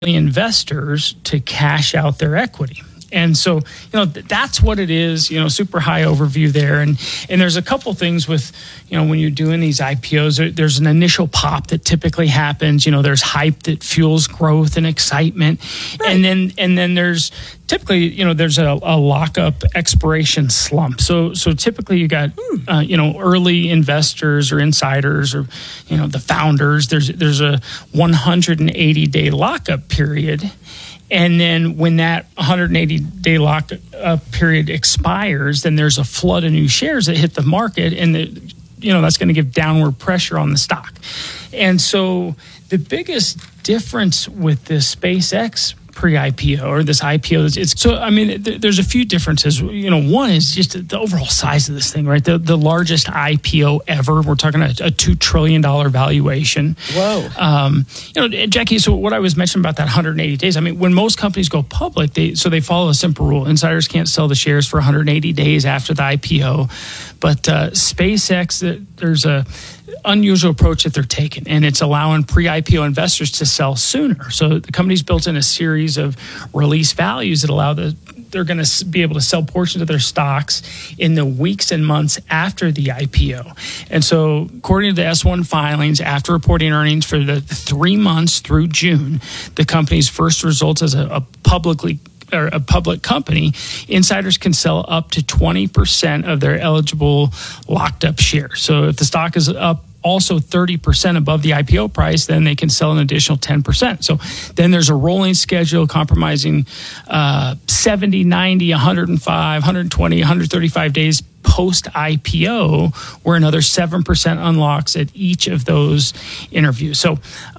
investors to cash out their equity. And so, that's what it is, super high overview there. And there's a couple things with, when you're doing these IPOs, there's an initial pop that typically happens. There's hype that fuels growth and excitement. Right. And then there's typically, there's a lockup expiration slump. So typically you got, early investors or insiders or, the founders, there's a 180-day lockup period. And then when that 180-day lock-up period expires, then there's a flood of new shares that hit the market, and that's going to give downward pressure on the stock. And so the biggest difference with this SpaceX pre-IPO or this IPO, there's a few differences. One is just the overall size of this thing, right? The largest IPO ever. We're talking a $2 trillion valuation. Whoa. Jackie, so what I was mentioning about that 180 days, when most companies go public, they follow a simple rule. Insiders can't sell the shares for 180 days after the IPO. But SpaceX, there's a unusual approach that they're taking, and it's allowing pre-IPO investors to sell sooner. So the company's built in a series of release values that allow they're going to be able to sell portions of their stocks in the weeks and months after the IPO. And so according to the S-1 filings, after reporting earnings for the 3 months through June, the company's first results as a public company, insiders can sell up to 20% of their eligible locked up shares. So if the stock is up also 30% above the IPO price, then they can sell an additional 10%. So then there's a rolling schedule comprising 70, 90, 105, 120, 135 days post-IPO, where another 7% unlocks at each of those interviews. So,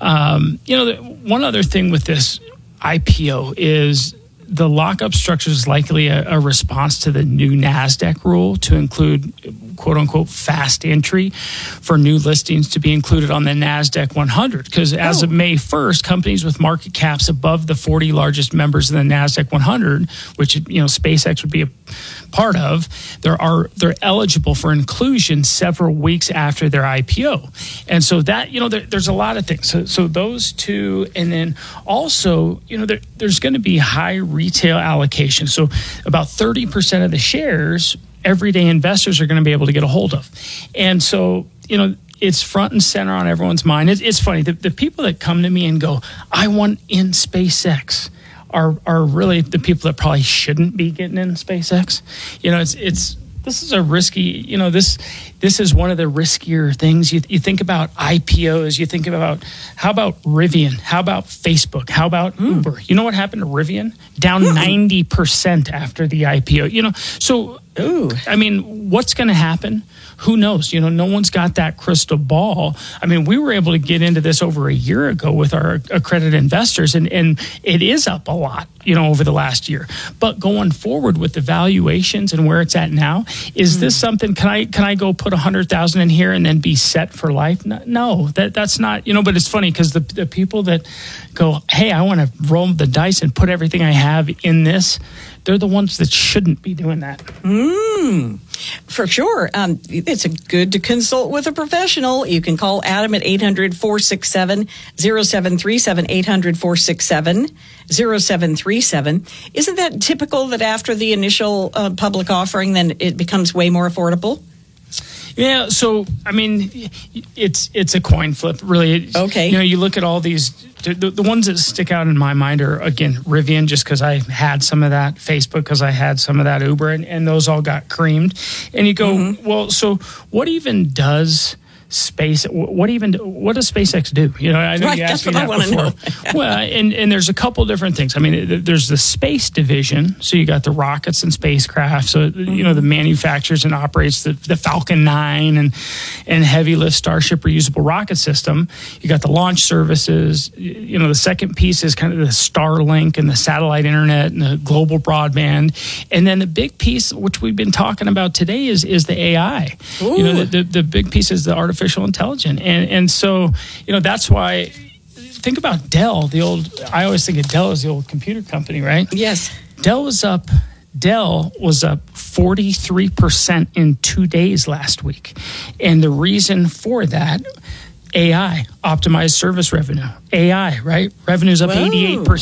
one other thing with this IPO is the lockup structure is likely a response to the new NASDAQ rule to include, quote unquote, fast entry for new listings to be included on the NASDAQ 100. Because as of May 1st, companies with market caps above the 40 largest members of the NASDAQ 100, which, SpaceX would be a part of, they're eligible for inclusion several weeks after their IPO. And so that, there's a lot of things. So those two, and then also, there's going to be high retail allocation. So about 30% of the shares, everyday investors are going to be able to get a hold of. And so, it's front and center on everyone's mind. It's funny, the people that come to me and go, I want in SpaceX, are really the people that probably shouldn't be getting in SpaceX. This is a risky, this is one of the riskier things. You think about IPOs, you think about, how about Rivian? How about Facebook? How about Uber? You know what happened to Rivian? Down 90% after the IPO. So, what's going to happen? Who knows? No one's got that crystal ball. We were able to get into this over a year ago with our accredited investors, and it is up a lot, over the last year. But going forward with the valuations and where it's at now, is this something? Can I go put 100,000 in here and then be set for life? No, that's not. But it's funny because the people that go, hey, I want to roll the dice and put everything I have in this, they're the ones that shouldn't be doing that. For sure. It's good to consult with a professional. You can call Adam at 800-467-0737, 800-467-0737. Isn't that typical that after the initial public offering, then it becomes way more affordable? Yeah, so it's a coin flip, really. Okay. You look at all these. The ones that stick out in my mind are, again, Rivian, just because I had some of that, Facebook because I had some of that, Uber, and those all got creamed. And you go, well, so what even does what does SpaceX do? I know you asked me that before. Well, and there's a couple different things. There's the space division. So you got the rockets and spacecraft. So, the manufactures and operates the Falcon 9 and heavy lift Starship reusable rocket system. You got the launch services. The second piece is kind of the Starlink and the satellite internet and the global broadband. And then the big piece, which we've been talking about today, is the AI. Ooh. The big piece is the artificial intelligence. And so, that's why, think about Dell, I always think of Dell as the old computer company, right? Yes. Dell was up 43% in 2 days last week. And the reason for that, AI, optimized service revenue. AI, right? Revenue's up Whoa. 88%.